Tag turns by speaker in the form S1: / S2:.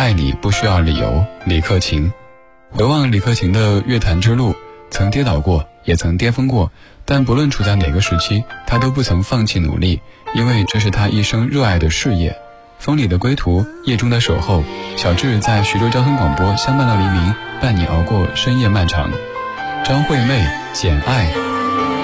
S1: 爱你不需要理由，李克勤。回望李克勤的乐坛之路，曾跌倒过，也曾巅峰过，但不论处在哪个时期，他都不曾放弃努力，因为这是他一生热爱的事业。风里的归途，夜中的守候，小志在徐州交通广播相伴到黎明，伴你熬过深夜漫长。张惠妹，简爱。